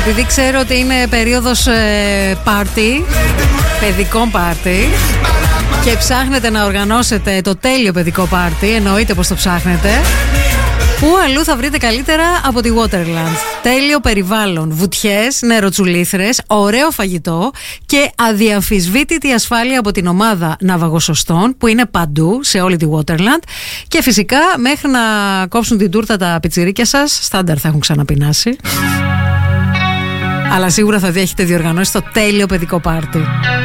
Επειδή ξέρω ότι είναι περίοδος πάρτι, παιδικών πάρτι, και ψάχνετε να οργανώσετε το τέλειο παιδικό πάρτι, εννοείται πως το ψάχνετε, πού αλλού θα βρείτε καλύτερα από τη Waterland? Τέλειο περιβάλλον, βουτιές, νεροτσουλήθρες, ωραίο φαγητό και αδιαμφισβήτητη ασφάλεια από την ομάδα ναυαγοσωστών που είναι παντού σε όλη τη Waterland. Και φυσικά μέχρι να κόψουν την τούρτα τα πιτσιρίκια σας, στάνταρ θα έχουν ξαναπεινάσει. Αλλά σίγουρα θα έχετε διοργανώσει το τέλειο παιδικό πάρτι.